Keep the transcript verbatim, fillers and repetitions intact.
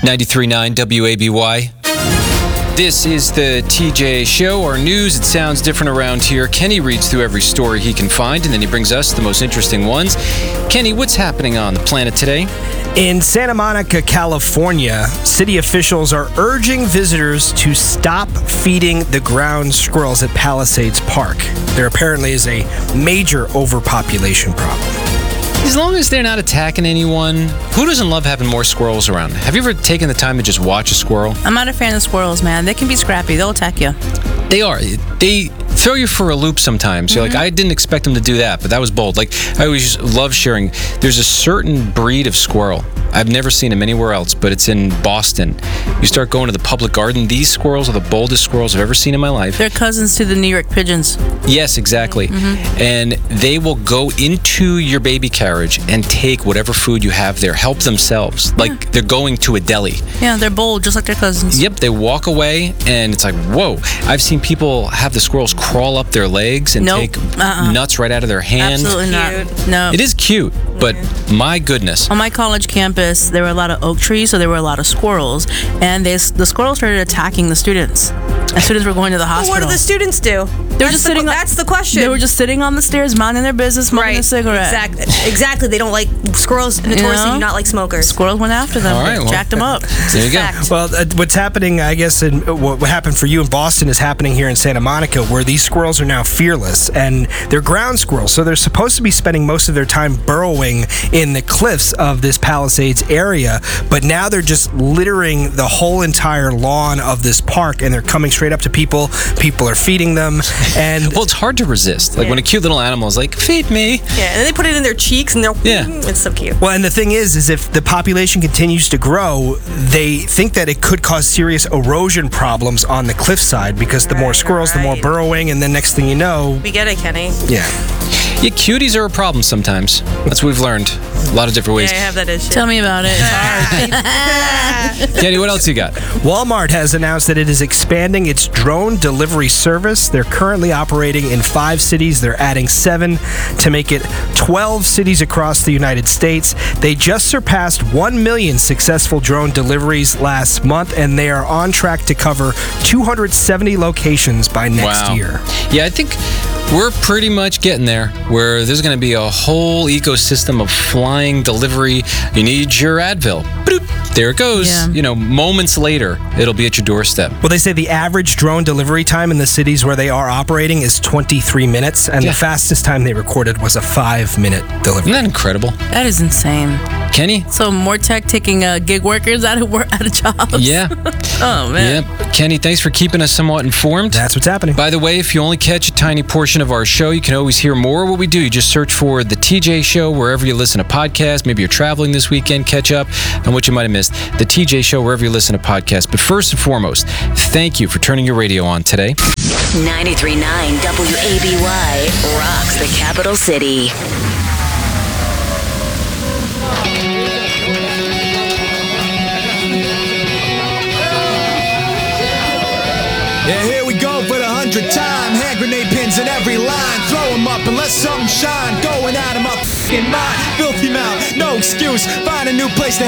ninety-three point nine W A B Y. This is the T J Show, our news. It sounds different around here. Kenny reads through every story he can find, and then he brings us the most interesting ones. Kenny, what's happening on the planet today? In Santa Monica, California, city officials are urging visitors to stop feeding the ground squirrels at Palisades Park. There apparently is a major overpopulation problem. As long as they're not attacking anyone, who doesn't love having more squirrels around? Have you ever taken the time to just watch a squirrel? I'm not a fan of squirrels, man. They can be scrappy. They'll attack you. They are. They throw you for a loop sometimes. You're mm-hmm. like, I didn't expect them to do that, but that was bold. Like, I always love sharing. There's a certain breed of squirrel. I've never seen them anywhere else, but it's in Boston. You start going to the public garden, these squirrels are the boldest squirrels I've ever seen in my life. They're cousins to the New York pigeons. Yes, exactly. Mm-hmm. And they will go into your baby carriage and take whatever food you have there, help themselves. Like yeah. they're going to a deli. Yeah, they're bold, just like their cousins. Yep, they walk away, and it's like, whoa. I've seen people have the squirrels crawl up their legs and nope. take uh-uh. nuts right out of their hand. Absolutely not. No. It is cute, but my goodness. On my college campus, there were a lot of oak trees, so there were a lot of squirrels, and they, the squirrels started attacking the students. The students were going to the hospital. Well, what do the students do? They were just the, sitting. That's the question. They were just sitting on the stairs, minding their business, smoking right. a cigarette. Exactly. Exactly. They don't like squirrels. Notoriously, you know? do not like smokers. Squirrels went after them. All right, well, jacked them up. There you go. Well, uh, what's happening, I guess, and what happened for you in Boston is happening here in Santa Monica, where these squirrels are now fearless, and they're ground squirrels, so they're supposed to be spending most of their time burrowing in the cliffs of this Palisades area, but now they're just littering the whole entire lawn of this park, and they're coming straight up to people. People are feeding them, and well, it's hard to resist. Like yeah. when a cute little animal is like, "Feed me." Yeah, and then they put it in their cheeks, and they're yeah, it's so cute. Well, and the thing is, is if the population continues to grow, they think that it could cause serious erosion problems on the cliffside because the right, more squirrels, right. the more burrowing, and then next thing you know, we get it, Kenny. Yeah. Yeah, cuties are a problem sometimes. That's what we've learned. A lot of different ways. Yeah, I have that issue. Tell me about it. It's hard. Kenny, what else you got? Walmart has announced that it is expanding its drone delivery service. They're currently operating in five cities. They're adding seven to make it twelve cities across the United States. They just surpassed one million successful drone deliveries last month, and they are on track to cover two hundred seventy locations by next wow. year. Yeah, I think we're pretty much getting there, where there's going to be a whole ecosystem of flying delivery. You need your Advil. Boop, there it goes. Yeah. You know, moments later, it'll be at your doorstep. Well, they say the average drone delivery time in the cities where they are operating is twenty-three minutes, and yeah. the fastest time they recorded was a five-minute delivery. Isn't that incredible? That is insane. Kenny? So more tech taking uh, gig workers out of work, out of jobs. Yeah. Oh, man. Yeah. Kenny, thanks for keeping us somewhat informed. That's what's happening. By the way, if you only catch a tiny portion of our show, you can always hear more of what we do. You just search for The T J Show wherever you listen to podcasts. Maybe you're traveling this weekend, catch up on what you might have missed. The T J Show wherever you listen to podcasts. But first and foremost, thank you for turning your radio on today. ninety-three point nine W A B Y rocks the capital city. Yeah, here we go for the hundredth time. Hand grenade pins in every line. Throw them up and let something shine. Going out of my f***ing mind. Filthy mouth, no excuse. Find a new place to